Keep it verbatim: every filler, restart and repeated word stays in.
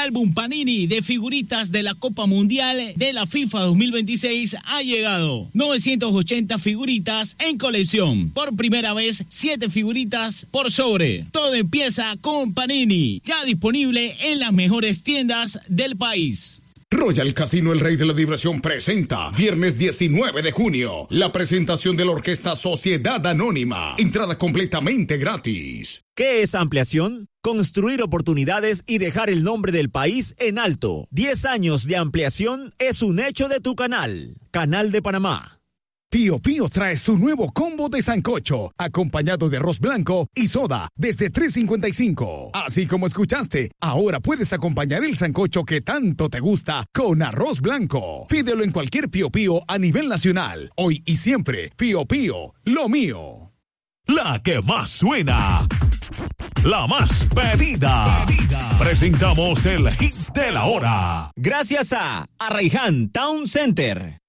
álbum Panini de figuritas de la Copa Mundial de la FIFA dos mil veintiséis ha llegado. novecientas ochenta figuritas en colección. Por primera vez, siete figuritas por sobre. Todo empieza con Panini. Ya disponible en las mejores tiendas del país. Royal Casino El Rey de la Diversión presenta viernes diecinueve de junio la presentación de la orquesta Sociedad Anónima. Entrada completamente gratis. ¿Qué es ampliación? Construir oportunidades y dejar el nombre del país en alto. diez años de ampliación es un hecho de tu canal. Canal de Panamá. Pío Pío trae su nuevo combo de sancocho, acompañado de arroz blanco y soda, desde tres cincuenta y cinco. Así como escuchaste, ahora puedes acompañar el sancocho que tanto te gusta con arroz blanco. Pídelo en cualquier Pío Pío a nivel nacional. Hoy y siempre, Pío Pío, lo mío. La que más suena, la más pedida. pedida. Presentamos el hit de la hora. Gracias a Arraiján Town Center.